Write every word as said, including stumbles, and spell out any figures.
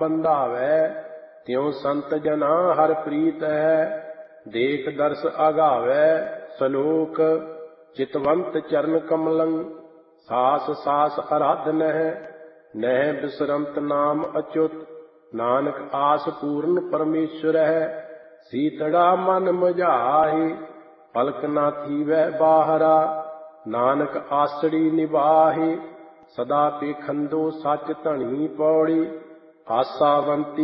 ਬੰਧਾਵੈ। ਤਿਉ ਸੰਤ ਜਨਾ ਹਰ ਪ੍ਰੀਤ ਹੈ, ਦੇਖ ਦਰਸ ਆਗਾਵੈ। ਸਲੋਕ ਚਿਤਵੰਤ ਚਰਨ ਕਮਲੰ, ਸਾਸ ਸਾਸ ਅਰਾਧ ਨਹਿ। ਨਹਿ ਬਿਸਰੰਤ ਨਾਮ ਅਚੁੱਤ, ਨਾਨਕ ਆਸ ਪੂਰਨ ਪਰਮੇਸ਼ਰ ਹੈ। ਸੀਤੜਾ ਮਨ ਮੁਝਾਏ, ਪਲਕ ਨਾ ਥੀਵੈ ਬਾਹਰਾ। ਨਾਨਕ ਆਸੜੀ ਨਿਵਾਹੇ, ਸਦਾ ਪੇਖੰਦੋ ਸੱਚ ਧਣੀ। ਪੌੜੀ ਆਸਾਵੰਤੀ